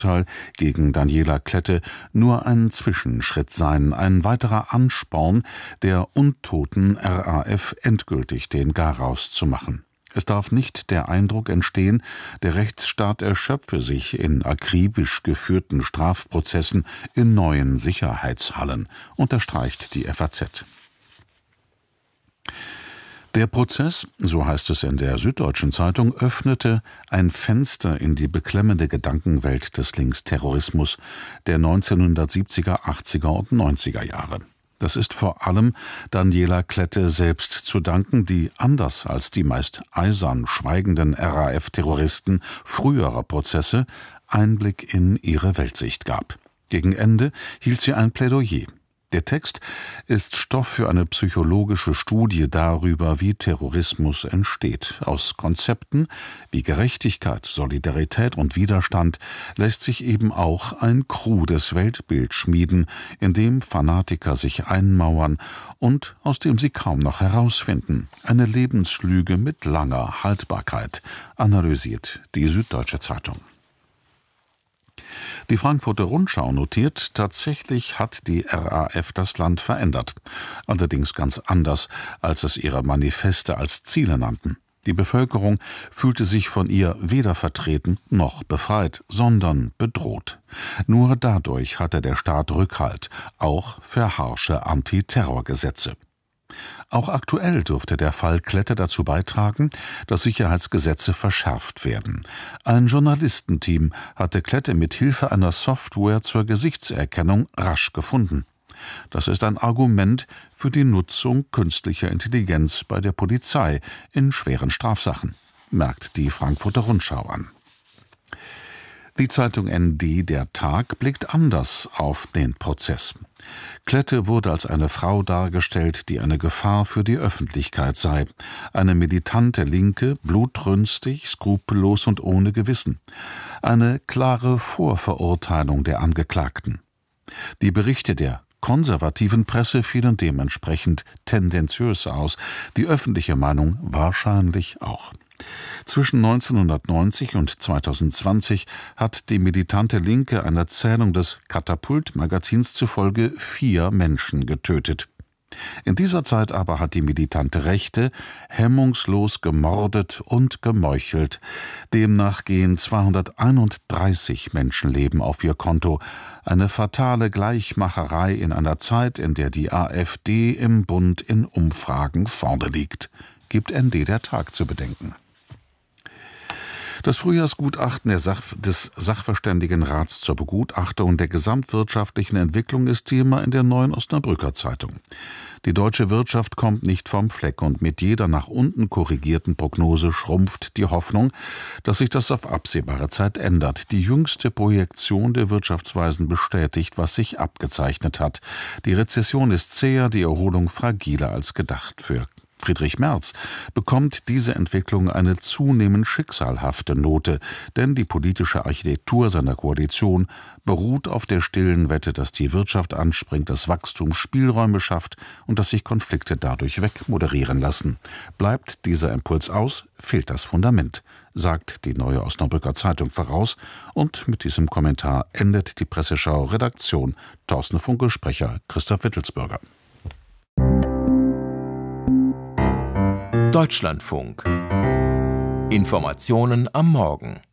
Urteil gegen Daniela Klette nur ein Zwischenschritt sein, ein weiterer Ansporn, der untoten RAF endgültig den Garaus zu machen. Es darf nicht der Eindruck entstehen, der Rechtsstaat erschöpfe sich in akribisch geführten Strafprozessen in neuen Sicherheitshallen, unterstreicht die FAZ. Der Prozess, so heißt es in der Süddeutschen Zeitung, öffnete ein Fenster in die beklemmende Gedankenwelt des Linksterrorismus der 1970er, 80er und 90er Jahre. Das ist vor allem Daniela Klette selbst zu danken, die anders als die meist eisern schweigenden RAF-Terroristen früherer Prozesse Einblick in ihre Weltsicht gab. Gegen Ende hielt sie ein Plädoyer. Der Text ist Stoff für eine psychologische Studie darüber, wie Terrorismus entsteht. Aus Konzepten wie Gerechtigkeit, Solidarität und Widerstand lässt sich eben auch ein krudes Weltbild schmieden, in dem Fanatiker sich einmauern und aus dem sie kaum noch herausfinden. Eine Lebenslüge mit langer Haltbarkeit, analysiert die Süddeutsche Zeitung. Die Frankfurter Rundschau notiert, tatsächlich hat die RAF das Land verändert. Allerdings ganz anders, als es ihre Manifeste als Ziele nannten. Die Bevölkerung fühlte sich von ihr weder vertreten noch befreit, sondern bedroht. Nur dadurch hatte der Staat Rückhalt, auch für harsche Antiterrorgesetze. Auch aktuell dürfte der Fall Klette dazu beitragen, dass Sicherheitsgesetze verschärft werden. Ein Journalistenteam hatte Klette mit Hilfe einer Software zur Gesichtserkennung rasch gefunden. Das ist ein Argument für die Nutzung künstlicher Intelligenz bei der Polizei in schweren Strafsachen, merkt die Frankfurter Rundschau an. Die Zeitung ND Der Tag blickt anders auf den Prozess. Klette wurde als eine Frau dargestellt, die eine Gefahr für die Öffentlichkeit sei. Eine militante Linke, blutrünstig, skrupellos und ohne Gewissen. Eine klare Vorverurteilung der Angeklagten. Die Berichte der konservativen Presse fielen dementsprechend tendenziös aus, die öffentliche Meinung wahrscheinlich auch. Zwischen 1990 und 2020 hat die militante Linke einer Zählung des Katapult-Magazins zufolge 4 Menschen getötet. In dieser Zeit aber hat die militante Rechte hemmungslos gemordet und gemeuchelt. Demnach gehen 231 Menschenleben auf ihr Konto. Eine fatale Gleichmacherei in einer Zeit, in der die AfD im Bund in Umfragen vorne liegt, gibt ND Der Tag zu bedenken. Das Frühjahrsgutachten des Sachverständigenrats zur Begutachtung der gesamtwirtschaftlichen Entwicklung ist Thema in der Neuen Osnabrücker Zeitung. Die deutsche Wirtschaft kommt nicht vom Fleck und mit jeder nach unten korrigierten Prognose schrumpft die Hoffnung, dass sich das auf absehbare Zeit ändert. Die jüngste Projektion der Wirtschaftsweisen bestätigt, was sich abgezeichnet hat. Die Rezession ist zäher, die Erholung fragiler als gedacht. Für Friedrich Merz bekommt diese Entwicklung eine zunehmend schicksalhafte Note, denn die politische Architektur seiner Koalition beruht auf der stillen Wette, dass die Wirtschaft anspringt, das Wachstum Spielräume schafft und dass sich Konflikte dadurch wegmoderieren lassen. Bleibt dieser Impuls aus, fehlt das Fundament, sagt die Neue Osnabrücker Zeitung voraus, und mit diesem Kommentar endet die Presseschau. Redaktion Thorsten Funke, Sprecher Christoph Wittelsbürger. Deutschlandfunk. Informationen am Morgen.